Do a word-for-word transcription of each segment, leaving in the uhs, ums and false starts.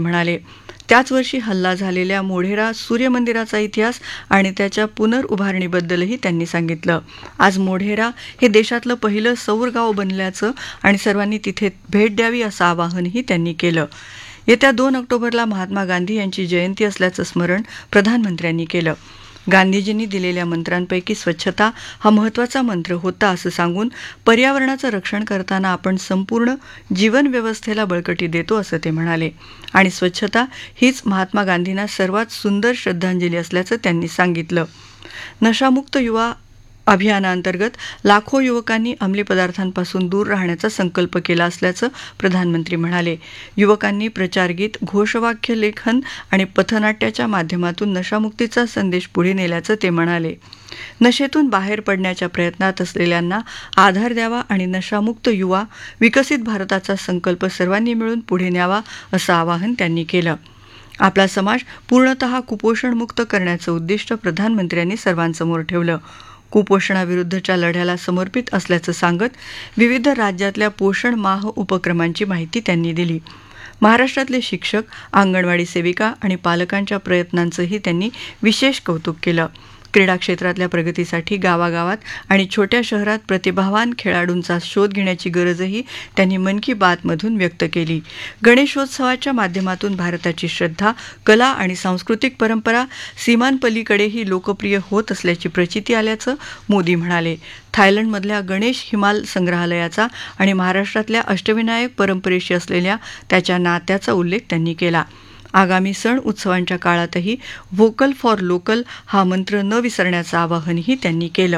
म्हणाले. त्याच वर्षी हल्ला झालेल्या मोढेरा सूर्यमंदिराचा इतिहास आणि त्याच्या पुनर्उभारणीबद्दलही त्यांनी सांगितलं. आज मोढेरा हे देशातलं पहिलं सौर गाव बनल्याचं आणि सर्वांनी तिथे भेट द्यावी असं आवाहनही त्यांनी केलं. येत्या दोन ऑक्टोबरला महात्मा गांधी यांची जयंती असल्याचं स्मरण प्रधानमंत्र्यांनी केलं. गांधीजींनी दिलेल्या मंत्रांपैकी स्वच्छता हा महत्त्वाचा मंत्र होता असं सांगून पर्यावरणाचं रक्षण करताना आपण संपूर्ण जीवन व्यवस्थेला बळकटी देतो असं ते म्हणाले. आणि स्वच्छता हीच महात्मा गांधींना सर्वात सुंदर श्रद्धांजली असल्याचं त्यांनी सांगितलं. नशामुक्त युवा अभियानाअंतर्गत लाखो युवकांनी अंमली पदार्थांपासून दूर राहण्याचा संकल्प केला असल्याचं प्रधानमंत्री म्हणाले. युवकांनी प्रचारगीत, घोषवाक्य लेखन आणि पथनाट्याच्या माध्यमातून नशामुक्तीचा संदेश पुढे नेल्याचं ते म्हणाले. नशेतून बाहेर पडण्याच्या प्रयत्नात असलेल्यांना आधार द्यावा आणि नशामुक्त युवा विकसित भारताचा संकल्प सर्वांनी मिळून पुढे न्यावा असं आवाहन त्यांनी केलं. आपला समाज पूर्णतः कुपोषणमुक्त करण्याचं उद्दिष्ट प्रधानमंत्र्यांनी सर्वांसमोर ठेवलं. कुपोषणाविरुद्धच्या लढ्याला समर्पित असल्याचं सांगत विविध राज्यातल्या पोषण माह उपक्रमांची माहिती त्यांनी दिली. महाराष्ट्रातले शिक्षक, अंगणवाडी सेविका आणि पालकांच्या प्रयत्नांचंही त्यांनी विशेष कौतुक केलं. क्रीडा क्षेत्रातल्या प्रगतीसाठी गावागावात आणि छोट्या शहरात प्रतिभावान खेळाडूंचा शोध घेण्याची गरजही त्यांनी मन की बातमधून व्यक्त केली. गणेशोत्सवाच्या माध्यमातून भारताची श्रद्धा, कला आणि सांस्कृतिक परंपरा सीमांपलीकडेही लोकप्रिय होत असल्याची प्रचिती आल्याचं मोदी म्हणाले. थायलंडमधल्या गणेश हिमाल संग्रहालयाचा आणि महाराष्ट्रातल्या अष्टविनायक परंपरेशी असलेल्या त्याच्या नात्याचा उल्लेख त्यांनी केला. आगामी सण उत्सवांच्या काळातही व्होकल फॉर लोकल हा मंत्र न विसरण्याचं आवाहनही त्यांनी केलं.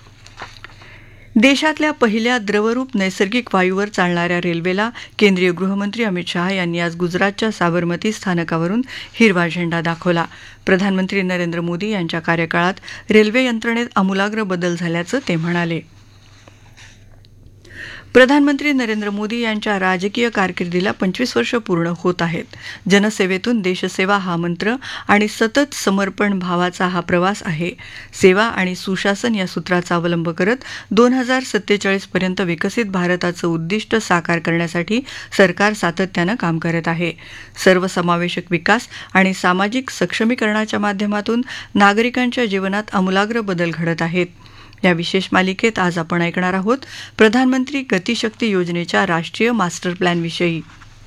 देशातल्या पहिल्या द्रवरूप नैसर्गिक वायूवर चालणाऱ्या रेल्वेला केंद्रीय गृहमंत्री अमित शहा यांनी आज गुजरातच्या साबरमती स्थानकावरून हिरवा झेंडा दाखवला. प्रधानमंत्री नरेंद्र मोदी यांच्या कार्यकाळात रेल्वे यंत्रणेत आमूलाग्र बदल झाल्याचं ते म्हणाले. प्रधानमंत्री नरेंद्र मोदी यांच्या राजकीय कारकिर्दीला पंचवीस वर्ष पूर्ण होत आहेत. जनसेवेतून देशसेवा हा मंत्र आणि सतत समर्पण भावाचा हा प्रवास आहे. सेवा आणि सुशासन या सूत्राचा अवलंब करत दोन हजार सत्तेचाळीस पर्यंत विकसित भारताचं उद्दिष्ट साकार करण्यासाठी सरकार सातत्यानं काम करत आहे. सर्वसमावेशक विकास आणि सामाजिक सक्षमीकरणाच्या माध्यमातून नागरिकांच्या जीवनात आमूलाग्र बदल घडत आहेत. या विशेष मालिकेत आज आपण ऐकणार आहोत प्रधानमंत्री गतिशक्ती योजनेच्या राष्ट्रीय मास्टर प्लॅनविषयी.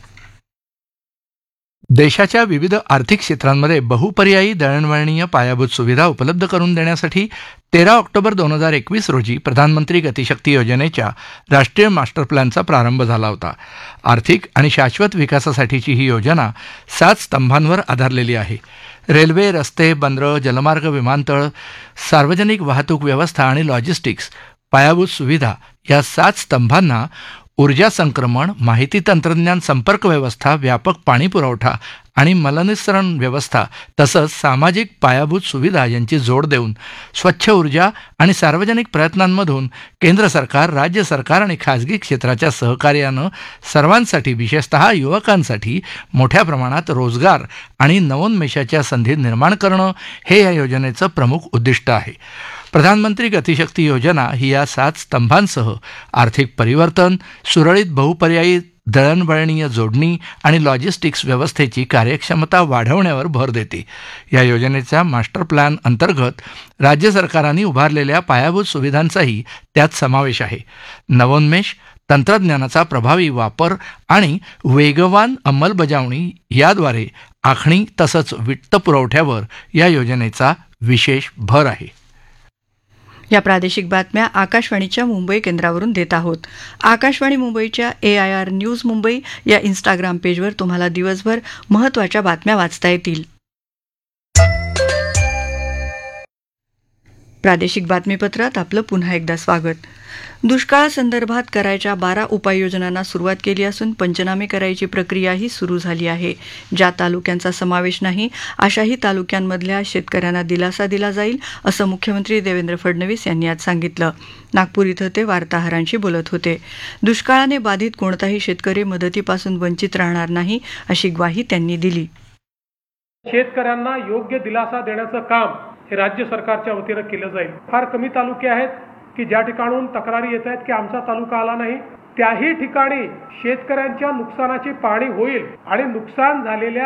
देशाच्या विविध आर्थिक क्षेत्रांमध्ये बहुपर्यायी दळणवळणीय पायाभूत सुविधा उपलब्ध करून देण्यासाठी तेरा ऑक्टोबर दोन हजार एकवीस रोजी प्रधानमंत्री गतिशक्ती योजनेच्या राष्ट्रीय मास्टर प्लॅनचा प्रारंभ झाला होता. आर्थिक आणि शाश्वत विकासासाठीची ही योजना सात स्तंभांवर आधारलेली आहे. रेल्वे, रस्ते, बंदरं, जलमार्ग, विमानतळ, सार्वजनिक वाहतूक व्यवस्था आणि लॉजिस्टिक्स पायाभूत सुविधा या सात स्तंभांना ऊर्जा संक्रमण, माहिती तंत्रज्ञान संपर्क व्यवस्था, व्यापक पाणी पुरवठा आणि मलनिस्सरण व्यवस्था तसंच सामाजिक पायाभूत सुविधा यांची जोड देऊन स्वच्छ ऊर्जा आणि सार्वजनिक प्रयत्नांमधून केंद्र सरकार, राज्य सरकार आणि खाजगी क्षेत्राच्या सहकार्यानं सर्वांसाठी, विशेषतः युवकांसाठी मोठ्या प्रमाणात रोजगार आणि नवोन्मेषाच्या संधी निर्माण करणं हे या योजनेचं प्रमुख उद्दिष्ट आहे. प्रधानमंत्री गतिशक्ती योजना ही या सात स्तंभांसह आर्थिक परिवर्तन, सुरळीत बहुपर्यायी दळणवळणीय जोडणी आणि लॉजिस्टिक्स व्यवस्थेची कार्यक्षमता वाढवण्यावर भर देते. या योजनेच्या मास्टर प्लॅन अंतर्गत राज्य सरकारांनी उभारलेल्या पायाभूत सुविधांचाही त्यात समावेश आहे. नवोन्मेष, तंत्रज्ञानाचा प्रभावी वापर आणि वेगवान अंमलबजावणी याद्वारे आखणी तसंच वित्तपुरवठ्यावर या योजनेचा विशेष भर आहे. या प्रादेशिक बातम्या आकाशवाणीच्या मुंबई केंद्रावरून देत आहोत. आकाशवाणी मुंबईच्या ए आय आर न्यूज मुंबई या इंस्टाग्राम पेजवर तुम्हाला दिवसभर महत्त्वाच्या बातम्या वाचता येतील. प्रादेशिक बातमीपत्रात आपलं पुन्हा एकदा स्वागत. दुष्काळासंदर्भात करायच्या बारा उपाययोजनांना सुरुवात केली असून पंचनामे करायची प्रक्रियाही सुरू झाली आहे. ज्या तालुक्यांचा समावेश नाही अशाही तालुक्यांमधल्या शेतकऱ्यांना दिलासा दिला जाईल असं मुख्यमंत्री देवेंद्र फडणवीस यांनी आज सांगितलं. नागपूर इथं ते वार्ताहरांशी बोलत होते. दुष्काळाने बाधित कोणताही शेतकरी मदतीपासून वंचित राहणार नाही अशी ग्वाही त्यांनी दिली. शेतकऱ्यांना योग्य दिलासा देण्याचं काम हे राज्य सरकारच्या वतीनं केलं जाईल. फार कमी तालुके आहेत की ज्या ठिकाणून तक्रारी येत आहेत की आमचा तालुका आला नाही, त्याही ठिकाणी शेतकऱ्यांच्या नुकसानाची पाहणी होईल आणि नुकसान झालेल्या